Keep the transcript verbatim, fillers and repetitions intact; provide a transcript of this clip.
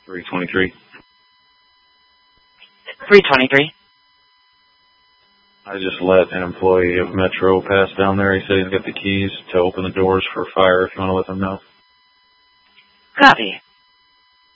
three twenty-three. three twenty-three. I just let an employee of Metro pass down there. He said he's got the keys to open the doors for fire if you want to let them know. Copy.